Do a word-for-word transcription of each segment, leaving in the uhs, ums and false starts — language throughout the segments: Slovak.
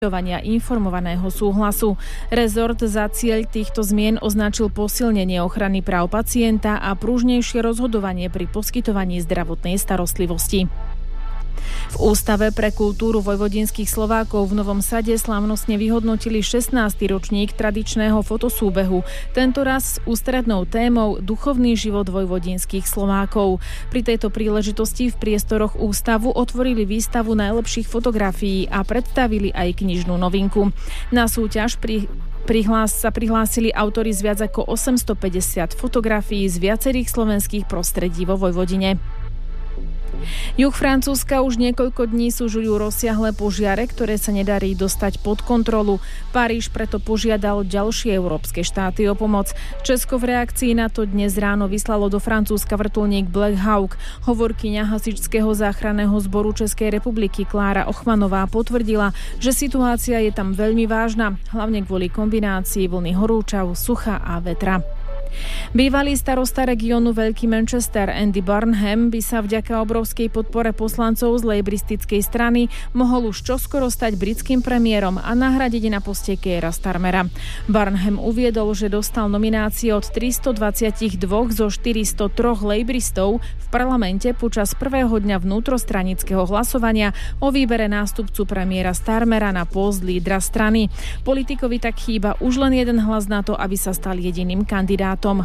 informovaného súhlasu. Rezort za cieľ týchto zmien označil posilnenie ochrany práv pacienta a pružnejšie rozhodovanie pri poskytovaní zdravotnej starostlivosti. V Ústave pre kultúru vojvodinských Slovákov v Novom Sade slávnostne vyhodnotili šestnásty ročník tradičného fotosúbehu. Tentoraz s ústrednou témou Duchovný život vojvodinských Slovákov. Pri tejto príležitosti v priestoroch ústavu otvorili výstavu najlepších fotografií a predstavili aj knižnú novinku. Na súťaž pri Prihlás sa prihlásili autori z viac ako osemstopäťdesiat fotografií z viacerých slovenských prostredí vo Vojvodine. Juh Francúzska už niekoľko dní súžujú rozsiahle požiare, ktoré sa nedarí dostať pod kontrolu. Paríž preto požiadal ďalšie európske štáty o pomoc. Česko v reakcii na to dnes ráno vyslalo do Francúzska vrtuľník Black Hawk. Hovorkyňa hasičského záchranného zboru Českej republiky Klára Ochmanová potvrdila, že situácia je tam veľmi vážna, hlavne kvôli kombinácii vlny horúčav, sucha a vetra. Bývalý starosta regiónu Veľký Manchester Andy Burnham by sa vďaka obrovskej podpore poslancov z lejbristickej strany mohol už čoskoro stať britským premiérom a nahradiť na poste Keira Starmera. Burnham uviedol, že dostal nominácie od tristodvadsaťdva zo štyristotrioch lejbristov v parlamente počas prvého dňa vnútrostranického hlasovania o výbere nástupcu premiéra Starmera na post lídra strany. Politikovi tak chýba už len jeden hlas na to, aby sa stal jediným kandidátom. Tom.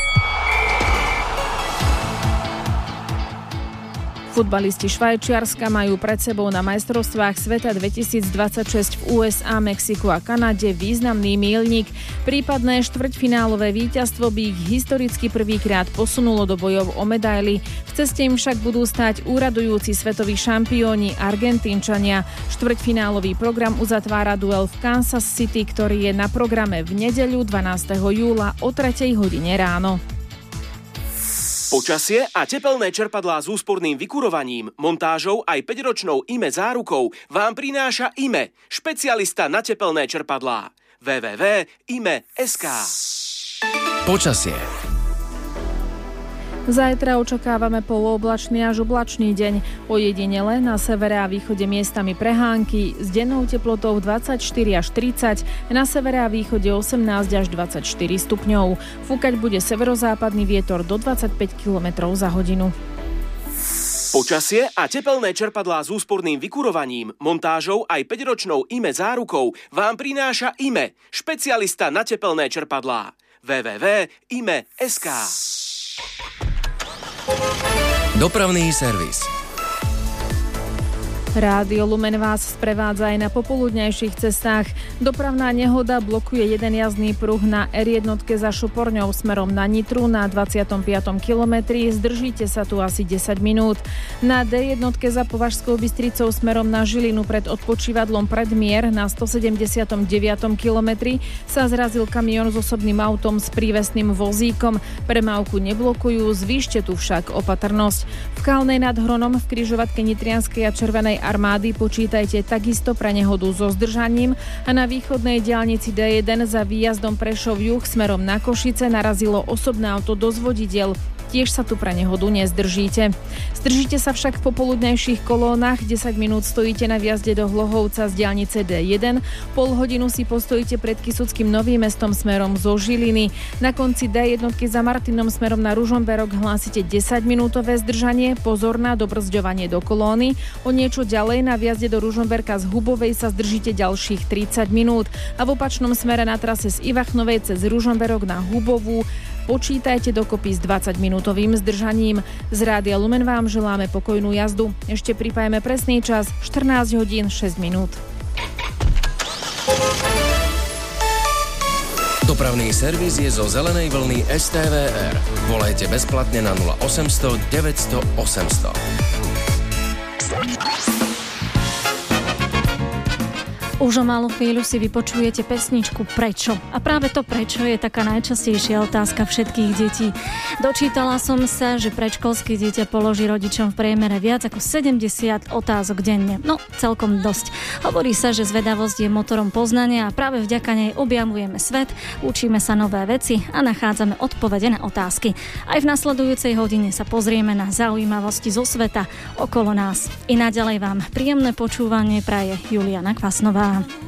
Futbalisti Švajčiarska majú pred sebou na majstrovstvách sveta dvetisícdvadsaťšesť v ú es á, Mexiku a Kanade významný míľnik. Prípadné štvrťfinálové víťazstvo by ich historicky prvýkrát posunulo do bojov o medaily. V ceste im však budú stáť úradujúci svetoví šampióni Argentínčania. Štvrťfinálový program uzatvára duel v Kansas City, ktorý je na programe v nedeľu dvanásteho júla o tretej hodine ráno. Počasie a tepelné čerpadlá s úsporným vykurovaním, montážou aj päťročnou í em é zárukou vám prináša í em é, špecialista na tepelné čerpadlá. w w w bodka i m e bodka es ká. Počasie. Zajtra očakávame polooblačný až oblačný deň. Ojedinele na severe a východe miestami prehánky s dennou teplotou dvadsaťštyri až tridsať, na severe a východe osemnásť až dvadsaťštyri stupňov. Fúkať bude severozápadný vietor do dvadsaťpäť kilometrov za hodinu. Počasie a tepelné čerpadlá s úsporným vykurovaním, montážou aj päťročnou í em é zárukou vám prináša í em é, špecialista na tepelné čerpadlá. w w w bodka i m e bodka es ká. Dopravný servis. Rádio Lumen vás sprevádza aj na popoludňajších cestách. Dopravná nehoda blokuje jeden jazdný pruh na er jedna za Šoporňou smerom na Nitru na dvadsiatom piatom kilometri. Zdržíte sa tu asi desať minút. Na dé jedna za Považskou Bystricou smerom na Žilinu pred odpočívadlom Predmier na stosedemdesiatom deviatom kilometri sa zrazil kamión s osobným autom s prívesným vozíkom. Premávku neblokujú, zvýšte tu však opatrnosť. V Kalnej nad Hronom v križovatke Nitrianskej a Červenej armády počítajte takisto pre nehodu so zdržaním a na východnej diaľnici dé jeden za výjazdom Prešov juh smerom na Košice narazilo osobné auto do zvodidiel. Tiež sa tu pre nehodu nezdržíte. Zdržíte sa však v popoludnejších kolónach, desať minút stojíte na vjazde do Hlohovca z diaľnice dé jeden, pol hodinu si postojíte pred Kysuckým Novým Mestom smerom zo Žiliny. Na konci dé jedna za Martinom smerom na Ružomberok hlásite desaťminútové zdržanie, pozor na dobrzďovanie do kolóny. O niečo ďalej na vjazde do Ružomberka z Hubovej sa zdržíte ďalších tridsať minút a v opačnom smere na trase z Ivachnovej cez Ružomberok na Hubovú počítajte dokopy s dvadsaťminútovým zdržaním. Z Rádia Lumen vám želáme pokojnú jazdu. Ešte pripájeme presný čas štrnásť hodín šesť minút. Dopravný servis je zo zelenej vlny es té vé er. Volajte bezplatne na nula osemsto deväťsto osemsto. Už o malú chvíľu si vypočujete pesničku Prečo. A práve to prečo je taká najčastejšia otázka všetkých detí. Dočítala som sa, že predškolské dieťa položí rodičom v priemere viac ako sedemdesiat otázok denne. No, celkom dosť. Hovorí sa, že zvedavosť je motorom poznania a práve vďaka nej objavujeme svet, učíme sa nové veci a nachádzame odpovede na otázky. Aj v nasledujúcej hodine sa pozrieme na zaujímavosti zo sveta okolo nás. I naďalej vám príjemné počúvanie praje Juliana Kvasnová. Pa.